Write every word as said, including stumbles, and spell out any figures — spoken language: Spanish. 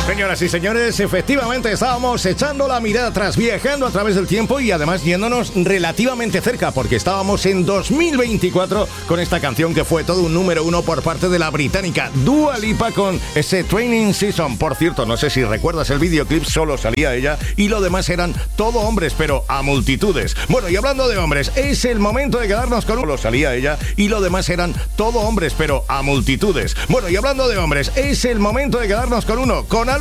Señoras y señores, efectivamente estábamos echando la mirada atrás, viajando a través del tiempo y además yéndonos relativamente cerca, porque estábamos en dos mil veinticuatro con esta canción que fue todo un número uno por parte de la británica Dua Lipa con ese Training Season. Por cierto, no sé si recuerdas el videoclip, solo salía ella y lo demás eran todo hombres, pero a multitudes. Bueno, y hablando de hombres, es el momento de quedarnos con uno. Solo salía ella y lo demás eran todo hombres, pero a multitudes. Bueno, y hablando de hombres, es el momento de quedarnos con uno, con